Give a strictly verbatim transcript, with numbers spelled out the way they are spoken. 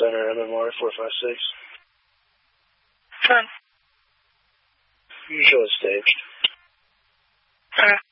Center, M M R four five six. Ten. You show it staged. Okay.